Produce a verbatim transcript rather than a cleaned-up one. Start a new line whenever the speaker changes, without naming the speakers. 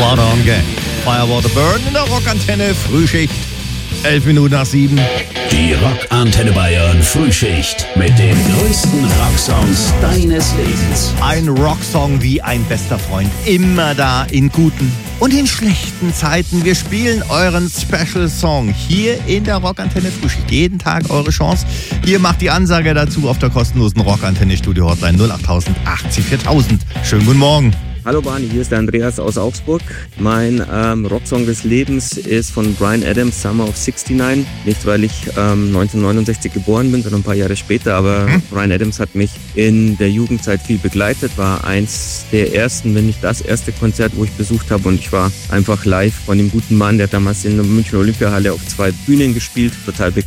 Slaughter on Gang. Firewater Burn in der Rockantenne Frühschicht. Elf Minuten nach sieben.
Die Rockantenne Bayern Frühschicht mit den größten Rocksongs deines Lebens.
Ein Rocksong wie ein bester Freund. Immer da in guten und in schlechten Zeiten. Wir spielen euren Special Song hier in der Rockantenne Frühschicht. Jeden Tag eure Chance. Hier macht die Ansage dazu auf der kostenlosen Rockantenne Studio Hotline null acht null null achtzig viertausend. Schönen guten Morgen.
Hallo Barney, hier ist der Andreas aus Augsburg. Mein ähm, Rocksong des Lebens ist von Bryan Adams, Summer of sixty-nine. Nicht, weil ich ähm, neunzehnhundertneunundsechzig geboren bin, sondern ein paar Jahre später. Aber hm? Bryan Adams hat mich in der Jugendzeit viel begleitet. War eins der ersten, wenn nicht das erste Konzert, wo ich besucht habe. Und ich war einfach live von dem guten Mann, der damals in der Münchner Olympiahalle auf zwei Bühnen gespielt. Total begeistert.